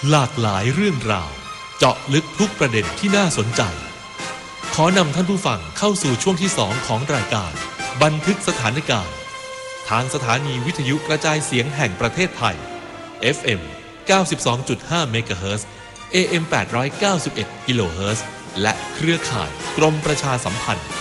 หลากหลายเรื่องราวเจาะลึกทุกประเด็นที่น่าสนใจขอนำท่านผู้ฟังเข้าสู่ช่วงที่2ของรายการบันทึกสถานการณ์ทางสถานีวิทยุกระจายเสียงแห่งประเทศไทย FM 92.5 เมกะเฮิรตซ์ AM 891 กิโลเฮิรตซ์และเครือข่ายกรมประชาสัมพันธ์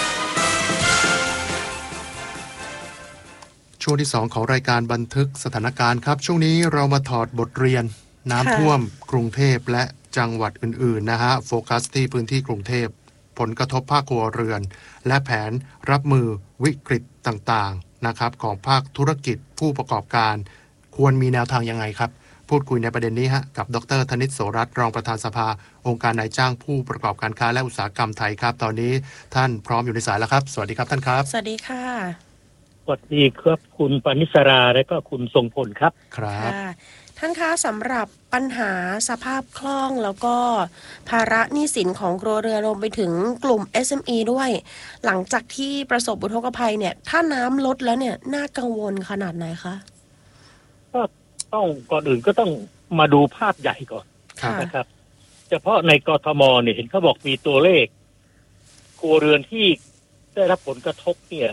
ช่วงที่2ของรายการบันทึกสถานการณ์ครับช่วงนี้เรามาถอดบทเรียนน้ำท่วมกรุงเทพและจังหวัดอื่นๆนะฮะโฟกัสที่พื้นที่กรุงเทพผลกระทบภาคครัวเรือนและแผนรับมือวิกฤตต่างๆนะครับของภาคธุรกิจผู้ประกอบการควรมีแนวทางยังไงครับพูดคุยในประเด็นนี้ฮะกับดร.ธนิต โสรัตน์รองประธานสภาองค์การนายจ้างผู้ประกอบการค้าและอุตสาหกรรมไทยครับตอนนี้ท่านพร้อมอยู่ในสายแล้วครับสวัสดีครับท่านครับสวัสดีค่ะสวัสดีครับคุณปณิสราและก็คุณทรงพลครับครับท่านคะสำหรับปัญหาสภาพคล่องแล้วก็ภาระหนี้สินของครัวเรือนรวมไปถึงกลุ่ม SME ด้วยหลังจากที่ประสบอุทกภัยเนี่ยถ้าน้ำลดแล้วเนี่ยน่ากังวลขนาดไหนคะก็ต้องก่อนอื่นก็ต้องมาดูภาพใหญ่ก่อนนะครับเฉพาะในกทมเนี่ยเห็นเขาบอกมีตัวเลขครัวเรือนที่ได้รับผลกระทบเนี่ย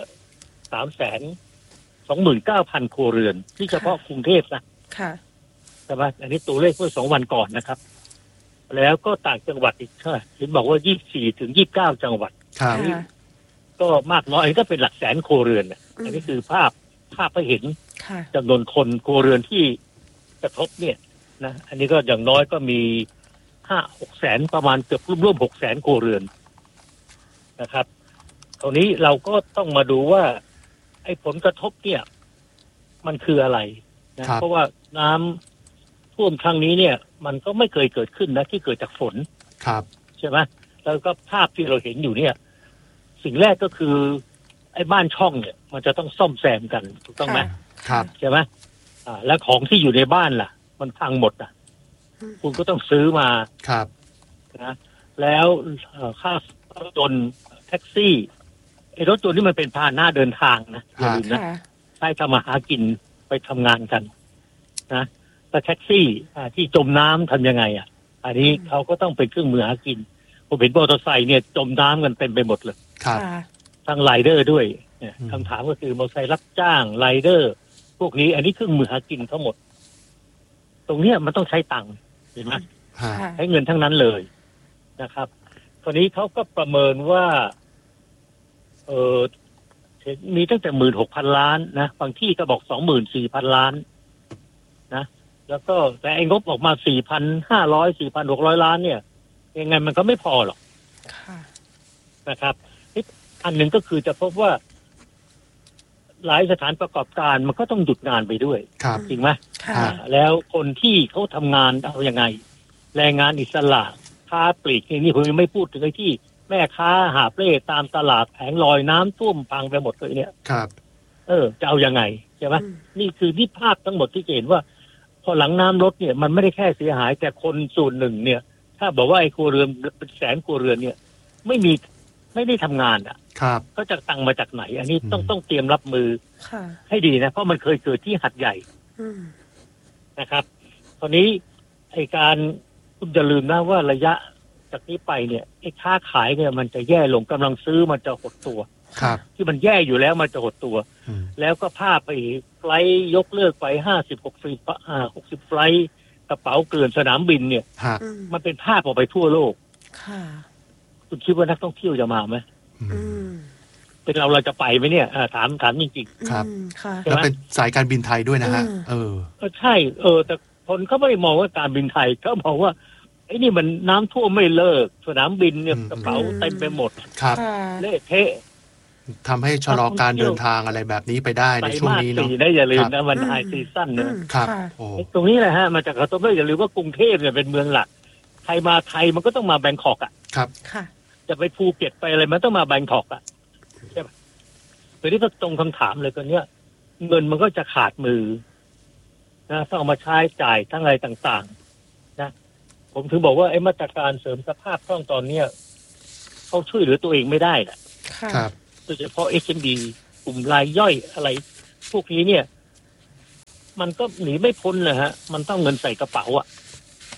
329,000 ครัวเรือนที่เฉพาะกรุงเทพนะค่ะใช่ไหมอันนี้ตัวเลขเมื่อ2 วันก่อนนะครับแล้วก็ต่างจังหวัดอีกเห็นบอกว่า24 ถึง 29 จังหวัดก็มากน้อยก็เป็นหลักแสนครัวเรือนอันนี้คือภาพให้เห็นจำนวนคนครัวเรือนที่กระทบเนี่ยนะอันนี้ก็อย่างน้อยก็มี5-6 แสนประมาณเกือบร่วม6 แสนครัวเรือนนะครับตรงนี้เราก็ต้องมาดูว่าไอ้ผลกระทบเนี่ยมันคืออะไรนะเพราะว่าน้ำท่วมครั้งนี้เนี่ยมันก็ไม่เคยเกิดขึ้นนะที่เกิดจากฝนครับใช่ไหมแล้วก็ภาพที่เราเห็นอยู่เนี่ยสิ่งแรกก็คือไอ้บ้านช่องเนี่ยมันจะต้องซ่อมแซมกันถูกต้องไหมครับใช่ไหมแล้วของที่อยู่ในบ้านล่ะมันพังหมดคุณก็ต้องซื้อมาครับนะแล้วค่ารถยนต์แท็กซี่ไอ้รถยนต์นี่มันเป็นพาหนะเดินทางนะอย่าลืมนะใช้ทำมาหากินไปทำงานกันนะแต่แท็กซี่ที่จมน้ำทำยังไงอันนี้เขาก็ต้องเป็นเครื่องมือหากินผมเห็นมอเตอร์ไซค์เนี่ยจมน้ำกันเต็มไปหมดเลยทั้งไรเดอร์ด้วยคำถามก็คือมอเตอร์ไซค์รับจ้างไรเดอร์พวกนี้อันนี้เครื่องมือหากินทั้งหมดตรงเนี้ยมันต้องใช้ตังค์เห็นไหมใช้เงินทั้งนั้นเลยนะครับตอนนี้เขาก็ประเมินว่ามีตั้งแต่ 16,000 ล้านนะบางที่ก็บอก 24,000 ล้านนะแล้วก็แต่ไอ้งบออกมา 4,500 4,600 ล้านเนี่ยยังไงมันก็ไม่พอหรอกนะครับอันหนึ่งก็คือจะพบว่าหลายสถานประกอบการมันก็ต้องหยุดงานไปด้วยจริงไหมแล้วคนที่เขาทำงานเอายังไงแรงงานอิสระค้าปลีกนี่ผมยังไม่พูดถึงไอ้ที่แม่ค้าหาบเร่ตามตลาดแผงลอยน้ำท่วมพังไปหมดเลยเนี่ยครับจะเอายังไงใช่ไหมนี่คือที่ภาพทั้งหมดที่เห็นว่าพอหลังน้ำลดเนี่ยมันไม่ได้แค่เสียหายแต่คนส่วนหนึ่งเนี่ยถ้าบอกว่าไอ้ครัวเรือนเป็นแสนครัวเรือนเนี่ยไม่ได้ทำงานครับเขาจะตังมาจากไหนอันนี้ต้องเตรียมรับมือให้ดีนะเพราะมันเคยเกิดที่หัดใหญ่นะครับตอนนี้ไอ้การคุณอย่าลืมนะว่าระยะจากนี้ไปเนี่ยไอ้ค้าขายเนี่ยมันจะแย่ลงกำลังซื้อมันจะหดตัวที่มันแย่อยู่แล้วมันจะหดตัวแล้วก็ภาพไปไฟล์ยกเลิกไป60 ไฟล์กระเป๋าเกลื่อนสนามบินเนี่ยมันเป็นภาพออกไปทั่วโลกคุณคิดว่านักท่องเที่ยวจะมาไหมเป็นเราจะไปไหมเนี่ยถามจริงๆครับแล้วเป็นสายการบินไทยด้วยนะฮะก็ใช่แต่คนเขาไม่ได้มองว่าการบินไทยเขามองว่าไอ้นี่มันน้ำท่วมไม่เลิกสนามบินเนี่ยกระเป๋าเต็มไปหมดครับเละเทะทำให้ชะลอการเดินทางอะไรแบบนี้ไปได้ในช่วงนี้เนาะได้อย่าลืมนะวันไฮซีซั่นนะครับตรงนี้แหละฮะมาจากกระทบอย่าลืมว่ากรุงเทพเนี่ยเป็นเมืองหลักใครมาไทยมันก็ต้องมาแบงคอกครับจะไปภูเก็ตไปอะไรมันต้องมาแบงคอกใช่ไหมทีนี้ก็ตรงคำถามเลยก็เนี้ยเงินมันก็จะขาดมือนะต้องเอามาใช้จ่ายทั้งอะไรต่างๆนะผมถึงบอกว่าไอ้มาตรการเสริมสภาพคล่องตอนเนี้ยเขาช่วยเหลือตัวเองไม่ได้ครับโดยเฉพาะ SME กลุ่มรายย่อยอะไรพวกนี้เนี่ยมันก็หนีไม่พ้นนะฮะมันต้องเงินใส่กระเป๋า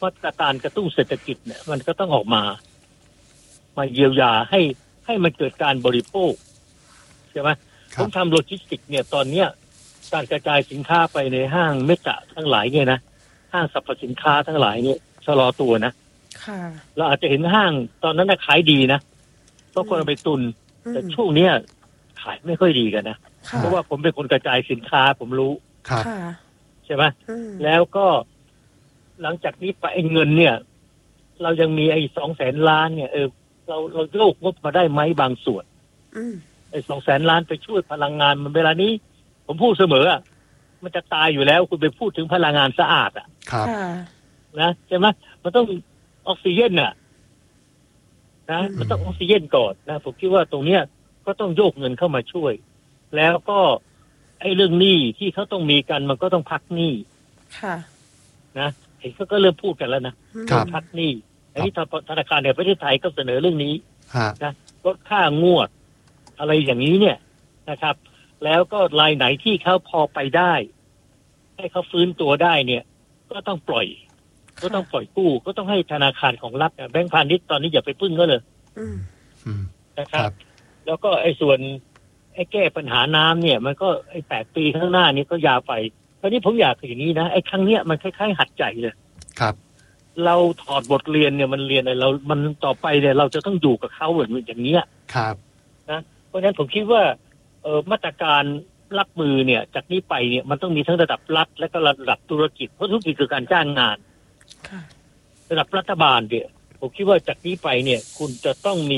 มาตรการกระตุ้นเศรษฐกิจเนี่ยมันก็ต้องออกมาเยียวยาให้มันเกิดการบริโภคใช่ไหมผมทำโลจิสติกเนี่ยตอนเนี้ยการกระจายสินค้าไปในห้างเมกะทั้งหลายเนี่ยนะห้างสรรพสินค้าทั้งหลายเนี่ยชะลอตัวนะเราอาจจะเห็นห้างตอนนั้นน่ะขายดีนะเพราะคนเอาไปตุนแต่ช่วงเนี้ยขายไม่ค่อยดีกันนะเพราะว่าผมเป็นคนกระจายสินค้าผมรู้ใช่ไหมแล้วก็หลังจากนี้ไปเงินเนี่ยเรายังมีไอ้200,000 ล้านเนี่ยเราโยกงบมาได้ไหมบางส่วนไอ้200,000 ล้านไปช่วยพลังงานมันเวลานี้ผมพูดเสมอมันจะตายอยู่แล้วคุณไปพูดถึงพลังงานสะอาดนะใช่ไหมมันต้องออกซิเจนนะมันต้องออกซิเจนก่อนนะผมคิดว่าตรงเนี้ยก็ต้องโยกเงินเข้ามาช่วยแล้วก็ไอ้เรื่องหนี้ที่เขาต้องมีกันมันก็ต้องพักหนี้นะเห็นเขาก็เริ่มพูดกันแล้วนะพักหนี้อันนี้ธนาคารแห่งประเทศไทยก็เสนอเรื่องนี้นะลดค่างวดอะไรอย่างนี้เนี่ยนะครับแล้วก็รายไหนที่เขาพอไปได้ให้เขาฟื้นตัวได้เนี่ยก็ต้องปล่อยกู้ก็ต้องให้ธนาคารของรัฐแบงก์พาณิชย์ตอนนี้อย่าไปพึ่งก็เลยนะครับแล้วก็ไอ้ส่วนไอ้แก้ปัญหาน้ำเนี่ยมันก็ไอ้8 ปีข้างหน้านี้ก็ยาวไปตอนนี้ผมอยากอย่างนี้นะไอ้ครั้งเนี้ยมันคล้ายๆหัดใจเลยครับเราถอดบทเรียนเนี่ยมันเรียนอะไรมันต่อไปเนี่ยเราจะต้องอยู่กับเขาเหมือนอย่างเนี้ยครับนะเพราะฉะนั้นผมคิดว่ามาตรการรับมือเนี่ยจากนี้ไปเนี่ยมันต้องมีทั้งระดับรัฐและก็ระดับธุรกิจเพราะธุรกิจคือการจ้างงานระดับรัฐบาลเนี่ยผมคิดว่าจากนี้ไปเนี่ยคุณจะต้องมี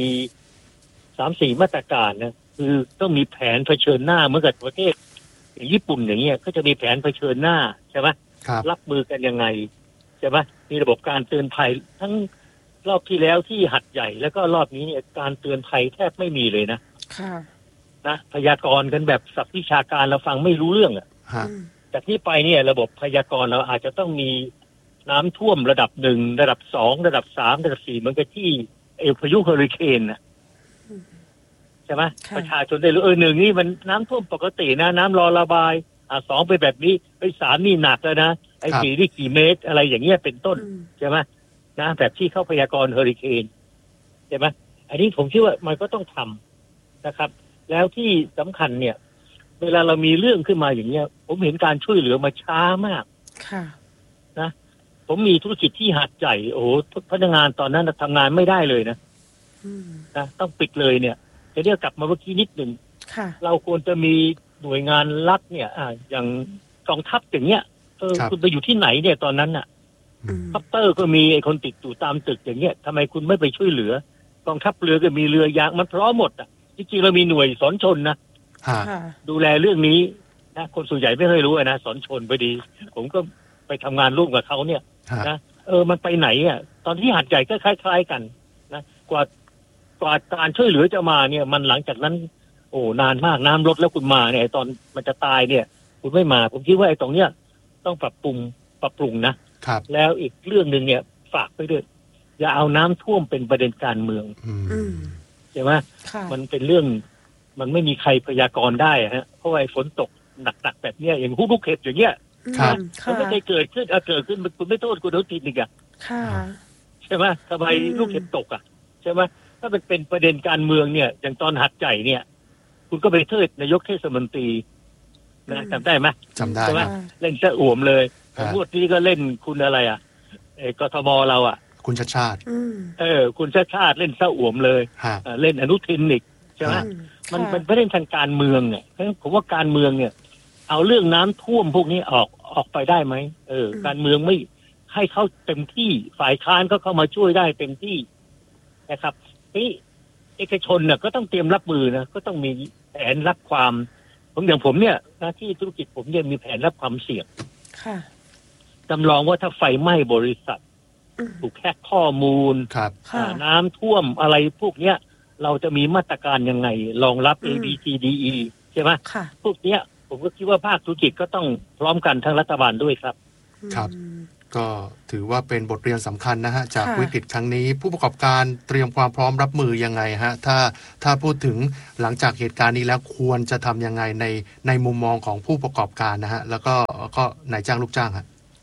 3-4 มาตรการนะคือต้องมีแผนเผชิญหน้าเหมือนกับประเทศอย่างญี่ปุ่นอย่างเงี้ยก็จะมีแผนเผชิญหน้าใช่ไหมรับมือกันยังไงใช่ไหมมีระบบการเตือนภัยทั้งรอบที่แล้วที่หัดใหญ่แล้วก็รอบนี้เนี่ยการเตือนภัยแทบไม่มีเลยนะพยากรณ์กันแบบศัพท์วิชาการเราฟังไม่รู้เรื่องจากนี้ไปเนี่ยระบบพยากรณ์เราอาจจะต้องมีน้ำท่วมระดับ1ระดับ2ระดับ3ระดับ4เหมือนกับที่พายุเฮอริเคนนะใช่ไหมประชาชนได้รู้1นี่มันน้ำท่วมปกตินะน้ำรอระบาย2เป็นแบบนี้3นี่หนักแล้วนะ4นี่กี่เมตรอะไรอย่างเงี้ยเป็นต้นใช่ไหมนะแบบที่เขาพยากรณ์เฮอริเคนใช่ไหมอันนี้ผมคิดว่ามันก็ต้องทำนะครับแล้วที่สำคัญเนี่ยเวลาเรามีเรื่องขึ้นมาอย่างเงี้ยผมเห็นการช่วยเหลือมาช้ามากนะผมมีธุรกิจที่หาดใหญ่โอ้พนักงานตอนนั้นทำงานไม่ได้เลยนะต้องปิดเลยเนี่ยจะเรียกกลับมาเมื่อกี้นิดหนึ่งเราควรจะมีหน่วยงานรัฐเนี่ยอย่างกองทัพอย่างเงี้ยคุณไปอยู่ที่ไหนเนี่ยตอนนั้นน่ะคัปเตอร์ก็มีไอ้คนติดอยู่ตามตึกอย่างเงี้ยทำไมคุณไม่ไปช่วยเหลือกองทัพเรือก็มีเรือยางมันพร้อมหมดจริงๆเรามีหน่วยสอนชนนะดูแลเรื่องนี้นะคนส่วนใหญ่ไม่เคยรู้นะสอนชนพอดีผมก็ไปทำงานร่วมกับเขาเนี่ยนะมันไปไหนตอนที่หาดใหญ่ก็คล้ายๆกันนะกว่าการช่วยเหลือจะมาเนี่ยมันหลังจากนั้นโอ้นานมากน้ำลดแล้วคุณมาเนี่ยตอนมันจะตายเนี่ยคุณไม่มาผมคิดว่าไอ้ตรงเนี้ยต้องปรับปรุงนะแล้วอีกเรื่องนึงเนี่ยฝากไปด้วยอย่าเอาน้ำท่วมเป็นประเด็นการเมืองใช่ไหมมันเป็นเรื่องมันไม่มีใครพยากรณ์ได้เพราะว่าฝนตกหนักๆแบบเนี้ยอย่างลูกเห็บอย่างเงี้ยมันไม่ได้เกิดขึ้นคุณไม่โทษคุณโดนติดอีกใช่ไหมทำไมลูกเห็บตกใช่ไหมถ้ามันเป็นประเด็นการเมืองเนี่ยอย่างตอนหัดใหญ่เนี่ยคุณก็ไปเทิดนายกเทศมนตรีนะจำได้ไหมจำได้ใช่ไหมเล่นซะอ่วมเลยงวดนี้ก็เล่นคุณอะไรกทมเราคุณชาติชาติคุณชาติชาติเล่นซะอ่วมเลยเล่นอนุทินอีกใช่ไหมมันเป็นประเด็นทางการเมืองเนี่ยผมว่าการเมืองเนี่ยเอาเรื่องน้ำท่วมพวกนี้ออกไปได้ไหมการเมืองไม่ให้เขาเต็มที่ฝ่ายค้านก็เข้ามาช่วยได้เต็มที่นะครับนี่เอกชนเนี่ยก็ต้องเตรียมรับมือนะก็ต้องมีแผนรับความอย่างผมเนี่ยหน้าที่ธุรกิจผมเนี่ยมีแผนรับความเสี่ยงจำลองว่าถ้าไฟไหม้บริษัทถูกแฮ็กข้อมูลน้ำท่วมอะไรพวกเนี้ยเราจะมีมาตรการยังไงรองรับ ABCDE ใช่ไหมพวกเนี้ยผมก็คิดว่าภาคธุรกิจก็ต้องพร้อมกันทั้งรัฐบาลด้วยครับครับก็ถือว่าเป็นบทเรียนสำคัญนะฮะจากวิกฤตครั้งนี้ผู้ประกอบการเตรียมความพร้อมรับมือยังไงฮะถ้าพูดถึงหลังจากเหตุการณ์นี้แล้วควรจะทำยังไงในมุมมองของผู้ประกอบการนะฮะแล้วก็นายจ้างลูกจ้างฮะ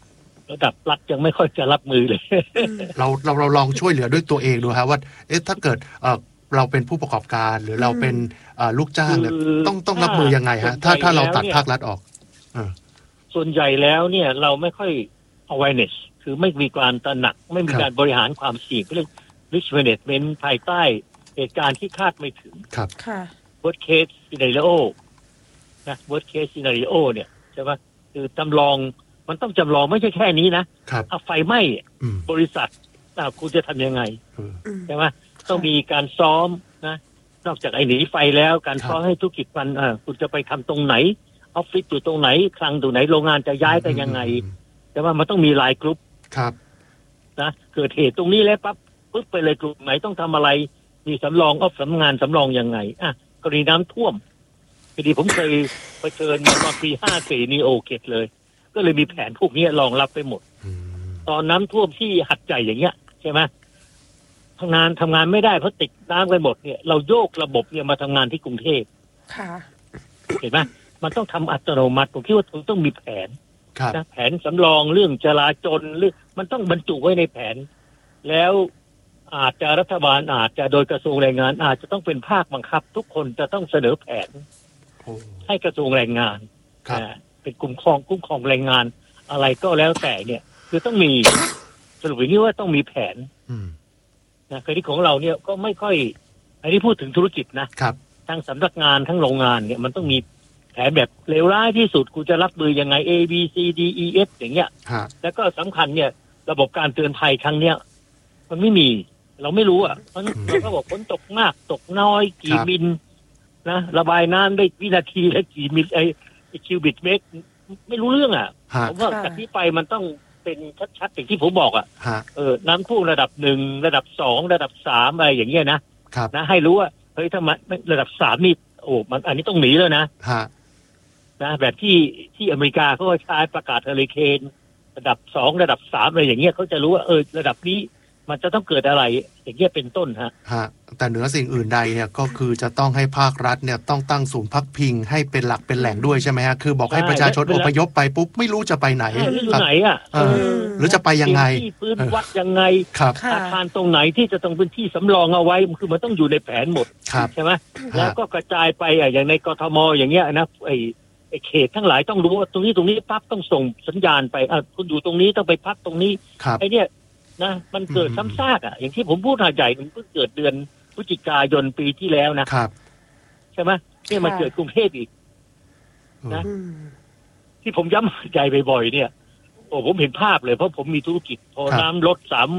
ระดับรัฐยังไม่ค่อยจะรับมือเลยเราลองช่วยเหลือด้วยตัวเองดูฮะว่าถ้าเกิดเราเป็นผู้ประกอบการหรือเราเป็นลูกจ้างเนี่ยต้องรับมือยังไงฮะถ้าเราตัดภาครัฐออกส่วนใหญ่แล้วเนี่ยเราไม่ค่อย awareness คือไม่มีการตระหนักไม่มีการบริหารความเสี่ยงเรียก risk management ภายใต้เหตุการณ์ที่คาดไม่ถึงครับค่ะ worst case scenario นะ worst case scenario เนี่ยใช่ไหมคือจำลองมันต้องจำลองไม่ใช่แค่นี้นะครับไฟไหม้บริษัทคุณจะทำยังไงใช่ไหมต้องมีการซ้อมนะนอกจากไอ้หนีไฟแล้วการซ้อมให้ธุรกิจมันคุณจะไปทำตรงไหนออฟฟิศอยู่ตรงไหนคลังตรงไหนโรงงานจะย้ายกันยังไงแต่ว่ามันต้องมีไลน์กรุ๊ปครับนะเกิดเหตุตรงนี้แล้วปุ๊บไปเลยกลุ่มไหนต้องทำอะไรมีสำรองสำงานสำรองยังไงกรณีน้ำท่วมพอดีผมเคยไปเชิญมาตอนปี54นี่โอเคเลยก็เลยมีแผนพวกนี้รองรับไปหมดตอนน้ำท่วมที่หัดใหญ่อย่างเงี้ยใช่ไหมทำงานไม่ได้เพราะติดน้ำไปหมดเนี่ยเราโยกระบบเนี่ยมาทำงานที่กรุงเทพค่ะเห็นไหมมันต้องทำอัตโนมัติผมคิดว่าต้องมีแผนนะแผนสำรองเรื่องจราจรเรื่องมันต้องบรรจุไว้ในแผนแล้วอาจจะรัฐบาลอาจจะโดยกระทรวงแรงงานอาจจะต้องเป็นภาคบังคับทุกคนจะต้องเสนอแผนให้กระทรวงแรงงานเป็นกลุ่มคุ้มครองแรงงานอะไรก็แล้วแต่เนี่ยคือต้องมีสรุปอย่างนี้ว่าต้องมีแผนนะคือที่ของเราเนี่ยก็ไม่ค่อยอันนี้พูดถึงธุรกิจนะครับทั้งสำนักงานทั้งโรงงานเนี่ยมันต้องมีแผนแบบเลวร้ายที่สุดกูจะรับมือยังไง A B C D E F อย่างเงี้ยแล้วก็สำคัญเนี่ยระบบการเตือนภัยครั้งเนี้ยมันไม่มีเราไม่รู้เราก็บอกฝนตกมากตกน้อยกี่มิลนะระบายน้ำได้วินาทีละกี่มิลไอคิวบิตเมตรไม่รู้เรื่องผมว่าจากนี้ไปมันต้องเป็นชัดๆอย่างที่ผมบอกน้ำท่วมระดับ1ระดับ2ระดับ3อะไรอย่างเงี้ยนะให้รู้ว่าเฮ้ยถ้ามันระดับ3นี่โอ้มันอันนี้ต้องหนีแล้วนะแบบที่อเมริกาเขาใช้ประกาศเฮอริเคนระดับ2ระดับ3อะไรอย่างเงี้ยเขาจะรู้ว่าระดับนี้มันจะต้องเกิดอะไรอย่างเงี้ยเป็นต้นฮะแต่เหนือสิ่งอื่นใดเนี่ยก็คือจะต้องให้ภาครัฐเนี่ยต้องตั้งศูนย์พักพิงให้เป็นหลักเป็นแหล่งด้วยใช่ไหมฮะคือบอกให้ประชาชนอพยพไปปุ๊บไม่รู้จะไปไหนไหนหรือจะไปยังไงที่พื้นวัดยังไงอาคารตรงไหนที่จะต้องเป็นที่สำรองเอาไว้คือมันต้องอยู่ในแผนหมดใช่ไหมแล้วก็กระจายไปอย่างในกทมอย่างเงี้ยนะไอ้เขตทั้งหลายต้องรู้ว่าตรงนี้ปั๊บต้องส่งสัญญาณไปคุณอยู่ตรงนี้ต้องไปพักตรงนี้ไอ้เนี่ยนะมันเกิดซ้ำซากอย่างที่ผมพูดหาใหญ่มันเพิ่งเกิดเดือนพฤศจิกายนปีที่แล้วนะครับใช่ไหมเนี่ยมันเกิดกรุงเทพอีกนะที่ผมย้ำใจบ่อยๆเนี่ยโอ้ผมเห็นภาพเลยเพราะผมมีธุรกิจพอน้ำลด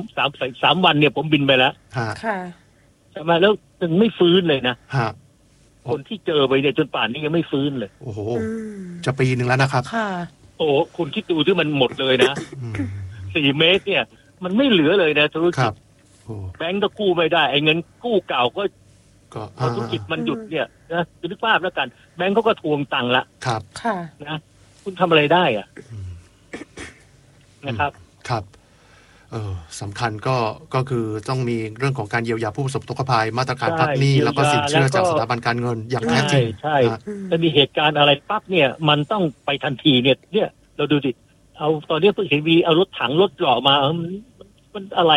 3 วันเนี่ยผมบินไปแล้วใช่ไหมแล้วถึงไม่ฟื้นเลยนะคนที่เจอไปเนี่ยจนป่านนี้ยังไม่ฟื้นเลยโอ้โหจะปีนึงแล้วนะครับโอ้คุณคิดดูที่มันหมดเลยนะ4 เมตรเนี่ยมันไม่เหลือเลยนะธุรกิจแบงก์ก็กู้ไม่ได้ไอ้เงินกู้เก่าก็พอธุรกิจมันหยุดเนี่ยนะนึกภาพแล้วกันแบงก์เขาก็ทวงตังค์ละครับนะคุณทำอะไรได้นะครับครับสำคัญก็คือต้องมีเรื่องของการเยียวยาผู้ประสบอุทกภัยมาตรการพักหนี้แล้วก็สินเชื่อจากสถาบันการเงินอย่างแท้จริงใช่ถ้ามีเหตุการณ์อะไรปั๊บเนี่ยมันต้องไปทันทีเนี่ยเราดูดิเอาตอนนี้เพิ่งเห็นเอารถถังรถเกราะมามันอะไร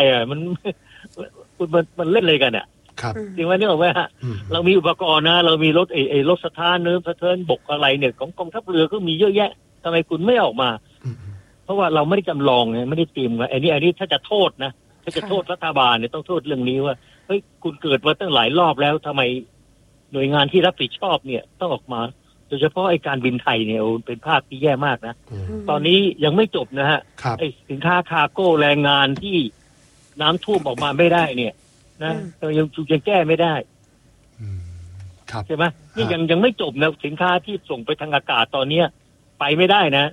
มันเล่นอะไรกันจริงไหมนี่บอกว่าเรามีอุปกรณ์นะเรามีรถรถสะท้านสะเทินบกอะไรเนี่ยของกองทัพเรือก็มีเยอะแยะทำไมคุณไม่ออกมาเพราะว่าเราไม่ได้จำลองไงไม่ได้เตรียมไว้อันนี้ถ้าจะโทษนะถ้าจะโทษรัฐบาลเนี่ยต้องโทษเรื่องนี้ว่าเฮ้ยคุณเกิดมาตั้งหลายรอบแล้วทำไมหน่วยงานที่รับผิดชอบเนี่ยต้องออกมาโดยเฉพาะไอ้การบินไทยเนี่ยเป็นภาพที่แย่มากนะตอนนี้ยังไม่จบนะฮะไอ้สินค้าคาร์โก้แรงงานที่น้ำท่วมออกมาไม่ได้เนี่ยนะยังแก้ไม่ได้ใช่ไหมนี่ยังไม่จบนะสินค้าที่ส่งไปทางอากาศตอนเนี้ยไปไม่ได้นะ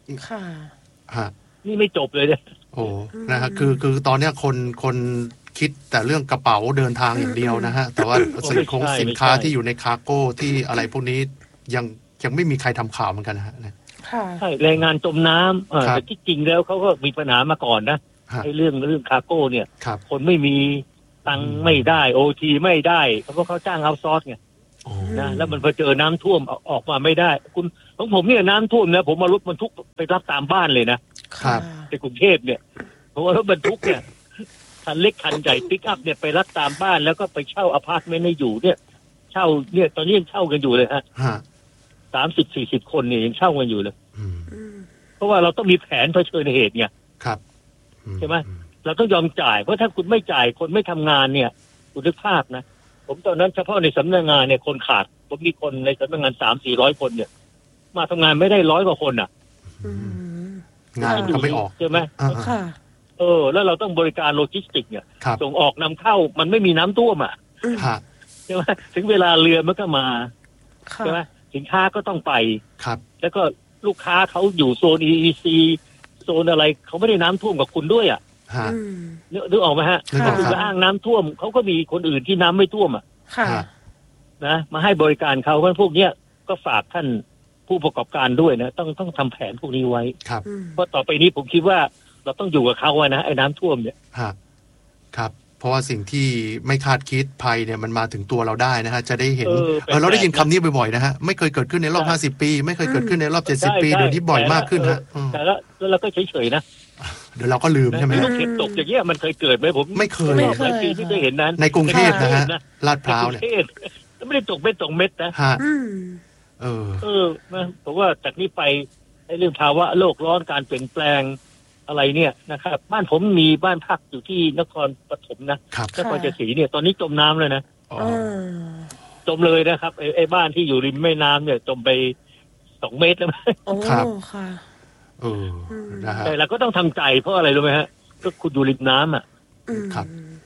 นี่ไม่จบเลยเนี่ยโอ้นะฮะคือตอนเนี้ยคนคิดแต่เรื่องกระเป๋าเดินทางอย่างเดียวนะฮะแต่ว่าสินค้าที่อยู่ในคาร์โก้ที่อะไรพวกนี้ยังไม่มีใครทำข่าวเหมือนกันนะฮะใช่แรงงานจมน้ำแต่ที่จริงแล้วเขาก็มีปัญหามาก่อนนะไอ้เรื่องคาร์โก้เนี่ยคนไม่มีตังไม่ได้โอทีไม่ได้เพราะเขาจ้างเอาซอร์สไงนะแล้วมันพอเจอน้ำท่วมออกมาไม่ได้คุณของผมเนี่ยน้ำท่วมนะผมมารถบรรทุกไปรับตามบ้านเลยนะครับในกรุงเทพเนี่ยเพราะว่ารถบรรทุกเนี่ยคันเล็กคันใหญ่ปิกอัพเนี่ยไปรับตามบ้านแล้วก็ไปเช่าอพาร์ตเมนต์ให้อยู่เนี่ยเช่าเนี่ยตอนนี้ยังเช่ากันอยู่เลยฮะ 30-40 คนเนี่ยยังเช่ากันอยู่เลยเพราะว่าเราต้องมีแผนเผชิญเหตุเนี่ยครับใช่ไหมเราต้องยอมจ่ายเพราะถ้าคุณไม่จ่ายคนไม่ทำงานเนี่ยคุณนึกภาพนะผมตอนนั้นเฉพาะในสำนักงานเนี่ยคนขาดผมมีคนในสำนักงาน 300-400 คนเนี่ยมาทำงานไม่ได้100 กว่าคนอ่ะงานก็ไม่ออกใช่ไหมค่ะแล้วเราต้องบริการโลจิสติกเนี่ยส่งออกนำเข้ามันไม่มีน้ำท่วมอ่ะใช่ไหมถึงเวลาเรือมันก็มาใช่ไหมสินค้าก็ต้องไปแล้วก็ลูกค้าเขาอยู่โซน EEC โซนอะไรเขาไม่ได้น้ำท่วมกับคุณด้วยอ่ะนึกออกไหมฮะคุณจะอ้างน้ำท่วมเขาก็มีคนอื่นที่น้ำไม่ท่วมอ่ะนะมาให้บริการเขาเพราะพวกเนี้ยก็ฝากท่านผู้ประกอบการด้วยนะต้องทำแผนพวกนี้ไว้เพราะต่อไปนี้ผมคิดว่าเราต้องอยู่กับเขาไว้นะไอ้น้ำท่วมเนี่ยครับเพราะว่าสิ่งที่ไม่คาดคิดภัยเนี่ยมันมาถึงตัวเราได้นะฮะจะได้เห็นเราได้ยินคำนี้บ่อยๆนะฮะไม่เคยเกิดขึ้นในรอบ50 ปีไม่เคยเกิดขึ้นในรอบ70 ปีเดี๋ยวนี้บ่อยมากขึ้นฮะแต่แล้วเราก็เฉยๆนะเดี๋ยวเราก็ลืมใช่ไหมลูกเห็บตกอย่างเงี้ยมันเคยเกิดไหมผมไม่เคยหลายปีที่เคยเห็นนั้นในกรุงเทพนะฮะลาดพร้าวเนี่ยไม่ได้ตกเม็ดนะนะผมว่าจากนี้ไปในเรื่องภาวะโลกร้อนการเปลี่ยนแปลงอะไรเนี่ยนะครับบ้านผมมีบ้านพักอยู่ที่นครปฐมนะนครชัยศรีเนี่ยตอนนี้จมน้ำเลยนะจมเลยนะครับไอ้บ้านที่อยู่ริมแม่น้ำเนี่ยจมไป2 เมตรแล้วครับค่ะแต่เราก็ต้องทำใจเพราะอะไรรู้ไหมฮะก็คุณอยู่ริมน้ำอ่ะครับ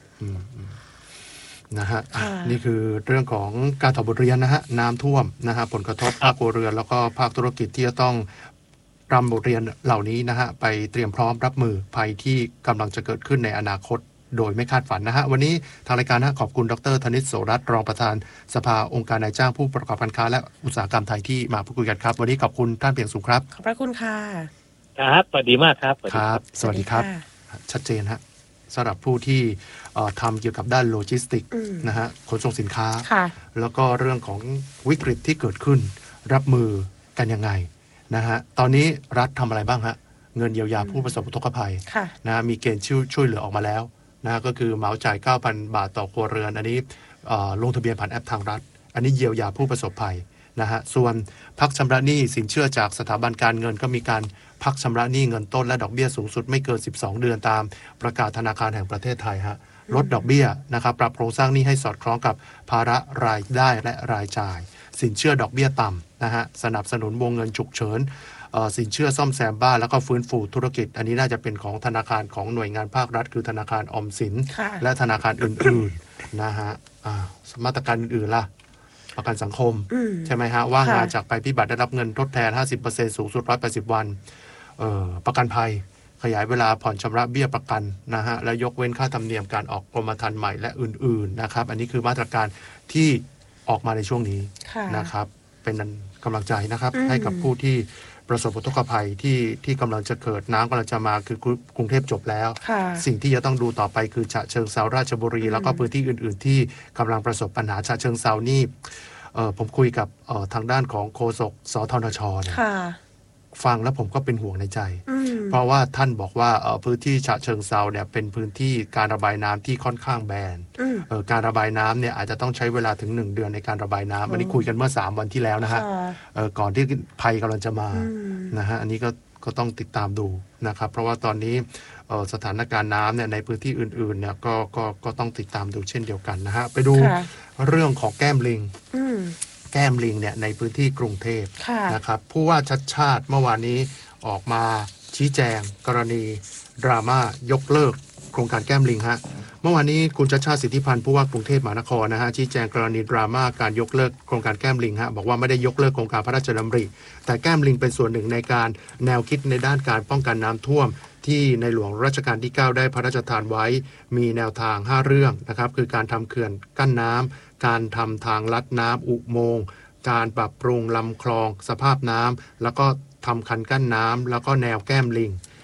นะฮะนี่คือเรื่องของการถอดบทเรียนนะฮะน้ำท่วมนะฮะผลกระทบภาคครัวเรือนแล้วก็ภาคธุรกิจที่จะต้องรำบทเรียนเหล่านี้นะฮะไปเตรียมพร้อมรับมือภัยที่กำลังจะเกิดขึ้นในอนาคตโดยไม่คาดฝันนะฮะวันนี้ทางรายการขอบคุณดร.ธนิต โสรัตน์รองประธานสภาองค์การนายจ้างผู้ประกอบการค้าและอุตสาหกรรมไทยที่มาพูดคุยกันครับวันนี้ขอบคุณท่านเพียงสูงครับขอบพระคุณค่ะครับสวัสดีมากครับครับสวัสดีครับชัดเจนฮะสำหรับผู้ที่ทำเกี่ยวกับด้านโลจิสติกนะฮะขนส่งสินค้าแล้วก็เรื่องของวิกฤตที่เกิดขึ้นรับมือกันยังไงนะฮะตอนนี้รัฐทำอะไรบ้างฮะเงินเยียวยาผู้ประสบอุทกภัยนะมีเกณฑ์ช่วยเหลือออกมาแล้วนะก็คือเหมาจ่าย 9,000 บาทต่อครัวเรือนอันนี้ลงทะเบียนผ่านแอปทางรัฐอันนี้เยียวยาผู้ประสบภัยนะฮะส่วนพักชำระหนี้สินเชื่อจากสถาบันการเงินก็มีการพักชำระหนี้เงินต้นและดอกเบี้ยสูงสุดไม่เกิน12 เดือนตามประกาศธนาคารแห่งประเทศไทยฮะลดดอกเบี้ยนะครับปรับโครงสร้างหนี้ให้สอดคล้องกับภาระรายได้และรายจ่ายสินเชื่อดอกเบี้ยต่ำนะฮะสนับสนุนวงเงินฉุกเฉินสินเชื่อซ่อมแซมบ้านแล้วก็ฟื้นฟูธุรกิจอันนี้น่าจะเป็นของธนาคารของหน่วยงานภาครัฐคือธนาคารออมสินและธนาคารอื่นๆนะฮะมาตรการอื่นๆล่ะประกันสังคมใช่ไหมฮะว่างงานจากภัยพิบัติได้รับเงินทดแทน 50% สูงสุด180 วันประกันภัยขยายเวลาผ่อนชำระเบี้ยประกันนะฮะและยกเว้นค่าธรรมเนียมการออกกรมธรรม์ใหม่และอื่นๆนะครับอันนี้คือมาตรการที่ออกมาในช่วงนี้นะครับเป็นกำลังใจนะครับให้กับผู้ที่ประสบอุทกภัยที่กำลังจะเกิดน้ำกำลังจะมาคือกรุงเทพจบแล้วสิ่งที่จะต้องดูต่อไปคือฉะเชิงเทราราชบุรีแล้วก็พื้นที่อื่นๆที่กำลังประสบปัญหาฉะเชิงเทรานี่ผมคุยกับทางด้านของโฆษกสทนช.เนี่ยฟังแล้วผมก็เป็นห่วงในใจเพราะว่าท่านบอกว่าพื้นที่ฉะเชิงเทราเนี่ยเป็นพื้นที่การระบายน้ำที่ค่อนข้างแบนการระบายน้ำเนี่ยอาจจะต้องใช้เวลาถึง1 เดือนในการระบายน้ำอันนี้คุยกันเมื่อ3 วันที่แล้วนะฮะก่อนที่ภัยกำลังจะมานะฮะอันนี้ก็ต้องติดตามดูนะครับเพราะว่าตอนนี้สถานการณ์น้ำเนี่ยในพื้นที่อื่นๆเนี่ยก็ต้องติดตามดูเช่นเดียวกันนะฮะไปดูเรื่องของแก้มลิงเนี่ยในพื้นที่กรุงเทพนะครับผู้ว่าชัดชาติเมื่อวานนี้ออกมาชี้แจงกรณีดราม่ายกเลิกโครงการแก้มลิงฮะเมื่อวานนี้คุณชัดชาติสิทธิพันธ์ผู้ว่ากรุงเทพมหานครนะฮะชี้แจงกรณีดราม่าการยกเลิกโครงการแก้มลิงฮะบอกว่าไม่ได้ยกเลิกโครงการพระราชดำริแต่แก้มลิงเป็นส่วนหนึ่งในการแนวคิดในด้านการป้องกันน้ำท่วมที่ในหลวงรัชกาลที่ 9ได้พระราชทานไว้มีแนวทาง5 เรื่องนะครับคือการทำเขื่อนกั้นน้ำการทำทางลัดน้ำอุโมงค์การปรับปรุงลำคลองสภาพน้ำแล้วก็ทำคันกั้นน้ำแล้วก็แนวแก้มลิง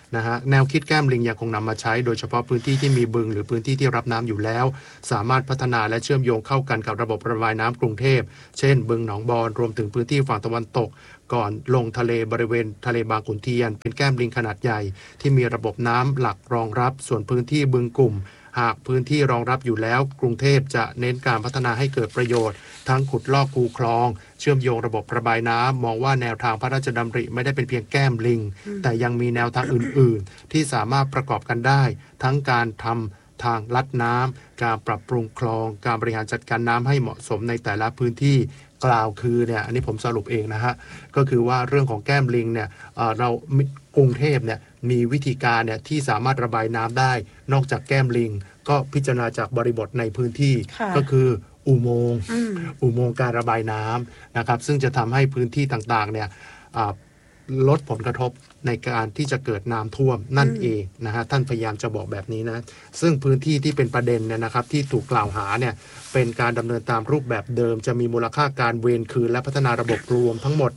นะฮะแนวคิดแก้มลิงยังคงนำมาใช้โดยเฉพาะพื้นที่ที่มีบึงหรือพื้นที่ที่รับน้ำอยู่แล้วสามารถพัฒนาและเชื่อมโยงเข้ากันกับระบบระบายน้ำกรุงเทพเช่นบึงหนองบอนรวมถึงพื้นที่ฝั่งตะวันตกก่อนลงทะเลบริเวณทะเลบางขุนเทียนเป็นแก้มลิงขนาดใหญ่ที่มีระบบน้ำหลักรองรับส่วนพื้นที่บึงกลุ่มหากพื้นที่รองรับอยู่แล้วกรุงเทพจะเน้นการพัฒนาให้เกิดประโยชน์ทั้งขุดลอกคูคลองเชื่อมโยงระบบระบายน้ำมองว่าแนวทางพระราชดำริไม่ได้เป็นเพียงแก้มลิงแต่ยังมีแนวทางอื่นๆที่สามารถประกอบกันได้ทั้งการทำทางลัดน้ำการปรับปรุงคลองการบริหารจัดการน้ำให้เหมาะสมในแต่ละพื้นที่กล่าวคือเนี่ยอันนี้ผมสรุปเองนะฮะก็คือว่าเรื่องของแก้มลิงเนี่ยเรากรุงเทพเนี่ยมีวิธีการเนี่ยที่สามารถระบายน้ำได้นอกจากแก้มลิงก็พิจารณาจากบริบทในพื้นที่ก็คืออุโมงค์การระบายน้ำนะครับซึ่งจะทำให้พื้นที่ต่างๆเนี่ยลดผลกระทบในการที่จะเกิดน้ำท่วมนั่นเองนะฮะท่านพยายามจะบอกแบบนี้นะซึ่งพื้นที่ที่เป็นประเด็นเนี่ยนะครับที่ถูกกล่าวหาเนี่ยเป็นการดำเนินตามรูปแบบเดิมจะมีมูลค่าการเวรคืนและพัฒนาระบบรวมทั้งหมด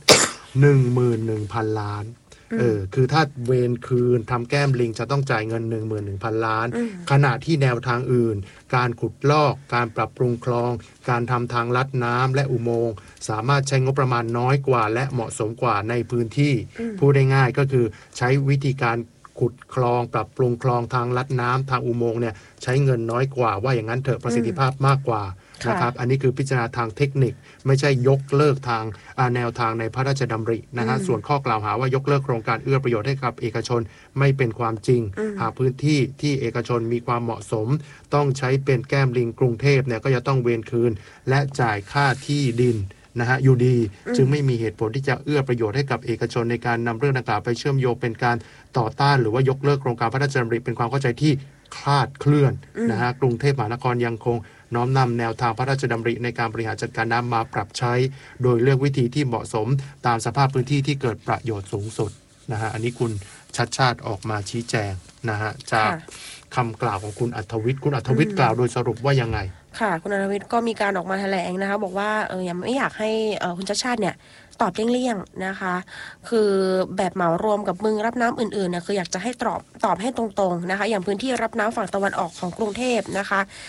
11,000 ล้านคือถ้าเวรคืนทำแก้มลิงจะต้องจ่ายเงิน 11,000 ล้านขณะที่แนวทางอื่นการขุดลอกการปรับปรุงคลองการทำทางลัดน้ำและอุโมงค์สามารถใช้งบประมาณน้อยกว่าและเหมาะสมกว่าในพื้นที่พูดได้ง่ายก็คือใช้วิธีการขุดคลองปรับปรุงคลองทางลัดน้ำทางอุโมงค์เนี่ยใช้เงินน้อยกว่าว่าอย่างนั้นเถอะประสิทธิภาพมากกว่านะครับอันนี้คือพิจารณาทางเทคนิคไม่ใช่ยกเลิกทางแนวทางในพระราชดำรินะฮะส่วนข้อกล่าวหาว่ายกเลิกโครงการเอื้อประโยชน์ให้กับเอกชนไม่เป็นความจริงหากพื้นที่ที่เอกชนมีความเหมาะสมต้องใช้เป็นแก้มลิงกรุงเทพเนี่ยก็จะต้องเวรคืนและจ่ายค่าที่ดินนะฮะอยู่ดีจึงไม่มีเหตุผลที่จะเอื้อประโยชน์ให้กับเอกชนในการนำเรื่องดังกล่าวไปเชื่อมโยงเป็นการต่อต้านหรือว่ายกเลิกโครงการพระราชดำริเป็นความเข้าใจที่คลาดเคลื่อนนะฮะกรุงเทพมหานครยังคงน้อมนำแนวทางพระราชดำริในการบริหารจัดการน้ำมาปรับใช้โดยเลือกวิธีที่เหมาะสมตามสภาพพื้นที่ที่เกิดประโยชน์สูงสุดนะฮะอันนี้คุณชัดชาติออกมาชี้แจงนะฮะจากคำกล่าวของคุณอัธวิทย์คุณอัธวิทย์กล่าวโดยสรุปว่ายังไงค่ะคุณอัธวิทย์ก็มีการออกมาแถลงนะคะบอกว่ายังไม่อยากให้คุณชัดชาติเนี่ยตอบเลี่ยงๆนะคะคือแบบเหมารวมกับบึงรับน้ำอื่นๆเนี่ยคืออยากจะให้ตอบให้ตรงๆนะคะอย่างพื้นที่รับน้ำฝั่งตะวันออกของกรุงเทพนะคะ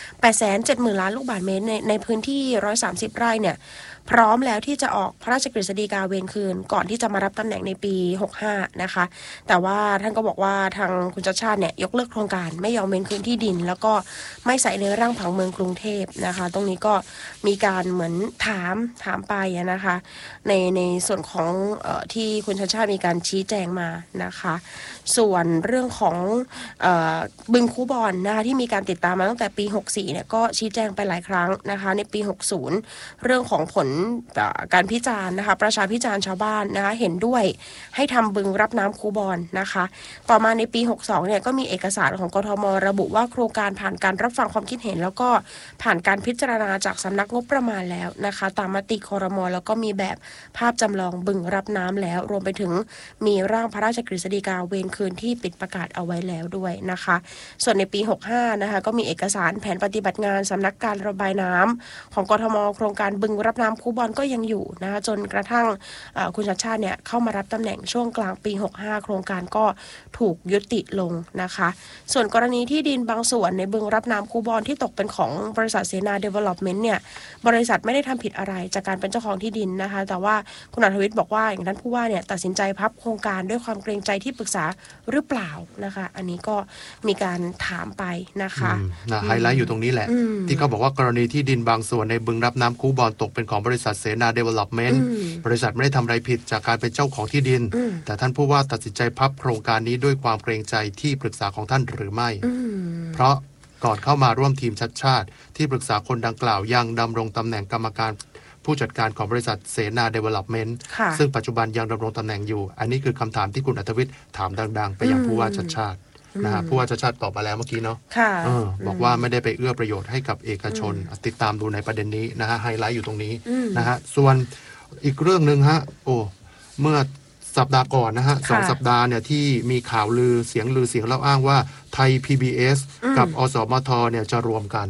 870,000 ล้านลูกบาศก์เมตรในพื้นที่130ไร่เนี่ยพร้อมแล้วที่จะออกพระราชกฤษฎีกาเวรคืนก่อนที่จะมารับตำแหน่งในปี65นะคะแต่ว่าท่านก็บอกว่าทางคุณชัชชาติเนี่ยยกเลิกโครงการไม่ยอมเวรคืนที่ดินแล้วก็ไม่ใส่ในร่างผังเมืองกรุงเทพนะคะตรงนี้ก็มีการเหมือนถามไปนะคะในส่วนของที่คุณชัชชาติมีการชี้แจงมานะคะส่วนเรื่องของบึงคูบอนนะคะที่มีการติดตามมาตั้งแต่ปี64เนี่ยก็ชี้แจงไปหลายครั้งนะคะในปี60เรื่องของผลการพิจารณ์นะคะประชาพิจารณ์ชาวบ้านนะคะเห็นด้วยให้ทำบึงรับน้ำคูบอนนะคะต่อมาในปี62เนี่ยก็มีเอกสารของกทม.ระบุว่าโครงการผ่านการรับฟังความคิดเห็นแล้วก็ผ่านการพิจารณาจากสำนักงบประมาณแล้วนะคะตามมติครม.แล้วก็มีแบบภาพจำลองบึงรับน้ำแล้วรวมไปถึงมีร่างพระราชกฤษฎีกาเวรคืนที่ปิดประกาศเอาไว้แล้วด้วยนะคะส่วนในปี65นะคะก็มีเอกสารแผนปฏิบัติงานสำนักการระบายน้ำของกทม.โครงการบึงรับน้ำคูบอนก็ยังอยู่นะคะจนกระทั่งคุณชัชชาติเนี่ยเข้ามารับตำแหน่งช่วงกลางปี65โครงการก็ถูกยุติลงนะคะส่วนกรณีที่ดินบางส่วนในบึงรับน้ำคูบอนที่ตกเป็นของบริษัทเสนาเดเวล็อปเมนต์เนี่ยบริษัทไม่ได้ทำผิดอะไรจากการเป็นเจ้าของที่ดินนะคะแต่ว่าคุณอัธวิทย์บอกว่าอย่างนั้นผู้ว่าเนี่ยตัดสินใจพับโครงการด้วยความเกรงใจที่ปรึกษาหรือเปล่านะคะอันนี้ก็มีการถามไปนะคะไฮไลท์อยู่ตรงนี้แหละที่เขาบอกว่ากรณีที่ดินบางส่วนในบึงรับน้ำคูบอนตกเป็นของบริษัทเสนาเดเวล็อปเมนต์บริษัทไม่ได้ทำอะไรผิดจากการเป็นเจ้าของที่ดินแต่ท่านผู้ว่าตัดสินใจพับโครงการนี้ด้วยความเกรงใจที่ปรึกษาของท่านหรือไม่เพราะก่อนเข้ามาร่วมทีมชัดชาติที่ปรึกษาคนดังกล่าวยังดำรงตำแหน่งกรรมการผู้จัดการของบริษัทเสนาเดเวล็อปเมนต์ซึ่งปัจจุบันยังดำรงตำแหน่งอยู่อันนี้คือคำถามที่คุณอัธวิทย์ถามดังๆไปยังผู้ว่าชัดชาตินะฮะผู้ว่าชัดชาติตอบมาแล้วเมื่อกี้เนาะบอกว่าไม่ได้ไปเอื้อประโยชน์ให้กับเอกชนติดตามดูในประเด็นนี้นะฮะไฮไลท์อยู่ตรงนี้นะฮะส่วนอีกเรื่องนึงฮะเมื่อสัปดาห์ก่อนนะฮะ2 สัปดาห์เนี่ยที่มีข่าวลือเสียงเล่าอ้างว่าไทย PBS กับอสมทเนี่ยจะรวมกัน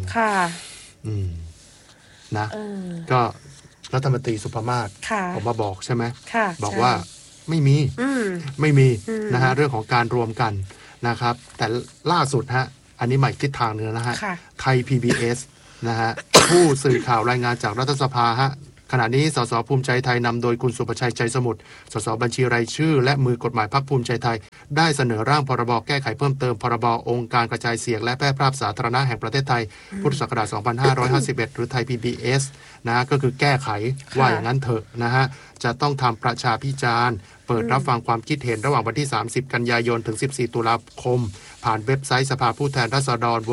นะก็รัฐมนตรีสุภมาศออกมาบอกใช่ไหมบอกว่าไม่มีนะฮะเรื่องของการรวมกันนะครับแต่ล่าสุดฮะอันนี้ใหม่ทิศทางเนื้อนะฮะไทย PBS นะฮะ ผู้สื่อข่าวรายงานจากรัฐสภาฮะขณะนี้สสภูมิใจไทยนำโดยคุณสุประชัยใจสมุทรสสบัญชีรายชื่อและมือกฎหมายพรรคภูมิใจไทยได้เสนอร่างพรบแก้ไขเพิ่มเติมพรบองค์การกระจายเสียงและแพร่ภาพสาธารณะแห่งประเทศไทยพุทธศักราช 2551 หรือไทย PBS นะก็คือแก้ไขว่าอย่างนั้นเถอะนะฮะจะต้องทำประชาพิจารณ์เปิดรับฟังความคิดเห็นระหว่างวันที่ 30 กันยายนถึง 14 ตุลาคมผ่านเว็บไซต์สภาผู้แทนราษฎร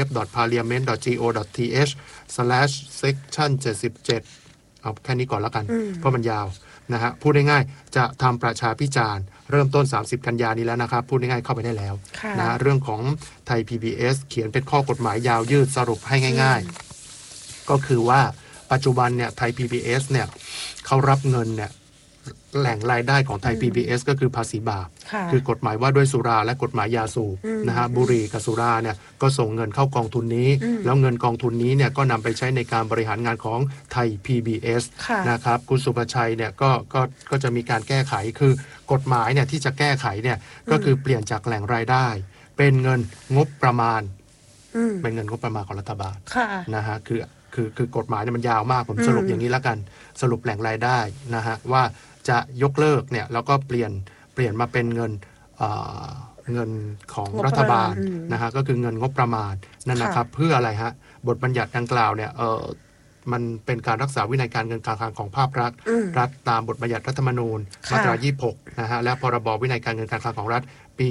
www.parliament.go.th/section77เอาแค่นี้ก่อนแล้วกันเพราะมันยาวนะฮะพูดง่ายๆจะทำประชาพิจารณ์เริ่มต้น30กันยานี้แล้วนะครับพูดง่ายๆเข้าไปได้แล้วนะเรื่องของไทย PBS เขียนเป็นข้อกฎหมายยาวยืดสรุปให้ง่ายๆก็คือว่าปัจจุบันเนี่ยไทย PBS เนี่ยเขารับเงินเนี่ยแหล่งรายได้ของไทย PBS ก็คือภาษีบาปคือกฎหมายว่าด้วยสุราและกฎหมายยาสูบนะฮะบุหรี่กับสุราเนี่ยก็ส่งเงินเข้ากองทุนนี้แล้วเงินกองทุนนี้เนี่ยก็นำไปใช้ในการบริหารงานของไทย PBS นะครับคุณสุภชัยเนี่ยก็จะมีการแก้ไขคือกฎหมายเนี่ยที่จะแก้ไขเนี่ยก็คือเปลี่ยนจากแหล่งรายได้เป็นเงินงบประมาณเป็นเงินงบประมาณของรัฐบาลนะฮะคือกฎหมายเนี่ยมันยาวมากผมสรุปอย่างนี้แล้วกันสรุปแหล่งรายได้นะฮะว่าจะยกเลิกเนี่ยแล้วก็เปลี่ยนมาเป็นเงินของรัฐบาลนะฮะก็คือเงินงบประมาณนั่นนะครับเพื่ออะไรฮะบทบัญญัติดังกล่าวเนี่ยมันเป็นการรักษาวินัยการเงินการคลังของภาครัฐตามบทบัญญัติรัฐธรรมนูญมาตรา 26 นะฮะและพรบวินัยการเงินการคลังของรัฐปี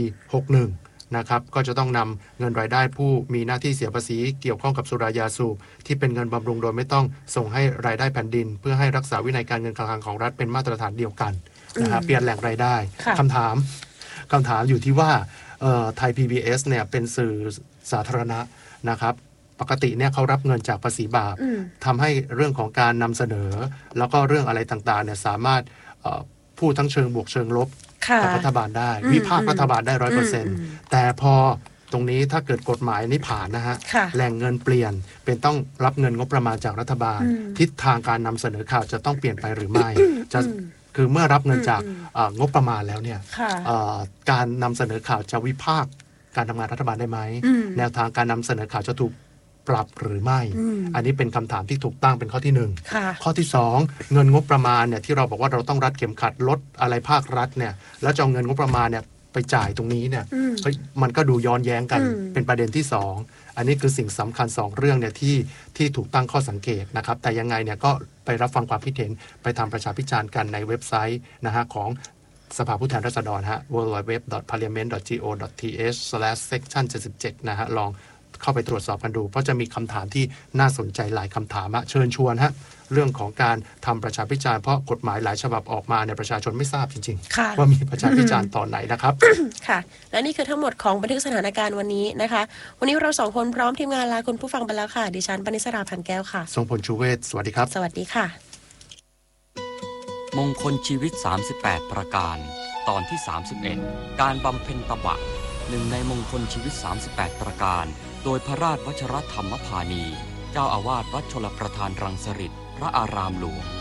61นะครับก็จะต้องนำเงินรายได้ผู้มีหน้าที่เสียภาษีเกี่ยวข้องกับสุรายาสูบที่เป็นเงินบำรุงโดยไม่ต้องส่งให้รายได้แผ่นดินเพื่อให้รักษาวินัยการเงินการคลังของรัฐเป็นมาตรฐานเดียวกันนะครับเปลี่ยนแหล่งรายได้คำถามอยู่ที่ว่าไทย PBS เนี่ยเป็นสื่อสาธารณะนะครับปกติเนี่ยเขารับเงินจากภาษีบาปทำให้เรื่องของการนำเสนอแล้วก็เรื่องอะไรต่างๆเนี่ยสามารถพูดทั้งเชิงบวกเชิงลบกับรัฐบาลได้วิพากษ์รัฐบาลได้ 100% แต่พอตรงนี้ถ้าเกิดกฎหมายนี้ผ่านนะฮะแหล่งเงินเปลี่ยนเป็นต้องรับเงินงบประมาณจากรัฐบาลทิศทางการนำเสนอข่าวจะต้องเปลี่ยนไปหรือไม่จะคือเมื่อรับเงินจากงบประมาณแล้วเนี่ยการนำเสนอข่าวจะวิพากษ์การทำงานรัฐบาลได้ไหมแนวทางการนำเสนอข่าวจะถูกปรับหรือไม่อันนี้เป็นคำถามที่ถูกตั้งเป็นข้อที่1ข้อที่2เงินงบประมาณเนี่ยที่เราบอกว่าเราต้องรัดเข็มขัดลดอะไรภาครัฐเนี่ยแล้วจะเอาเงินงบประมาณเนี่ยไปจ่ายตรงนี้เนี่ยมันก็ดูย้อนแย้งกันเป็นประเด็นที่2อันนี้คือสิ่งสำคัญ2เรื่องเนี่ยที่ถูกตั้งข้อสังเกตนะครับแต่ยังไงเนี่ยก็ไปรับฟังความคิดเห็นไปทำประชาพิจารณ์กันในเว็บไซต์นะฮะของสภาผู้แทนราษฎรฮะ www.parliament.go.th/section77 นะฮะลองเข้าไปตรวจสอบกันดูเพราะจะมีคำถามที่น่าสนใจหลายคำถามเชิญชวนฮะเรื่องของการทำประชาพิจารณ์เพราะกฎหมายหลายฉบับออกมาเนี่ยประชาชนไม่ทราบจริงๆว่ามีประชาพิจารณ์ตอนไหนนะครับค่ะและนี่คือทั้งหมดของบันทึกสถานการณ์วันนี้นะคะวันนี้เรา2คนพร้อมทีมงานลาคุณผู้ฟังไปแล้วค่ะดิฉันปณิสราพันแก้วค่ะทรงพลชูเวศสวัสดีครับสวัสดีค่ะมงคลชีวิต38ประการตอนที่31การบำเพ็ญตบะหนึ่งในมงคลชีวิต38ประการโดยพระราชวชรธรรมพานีเจ้าอาวาสวัดชลประทานรังสฤษฎิพระอารามหลวง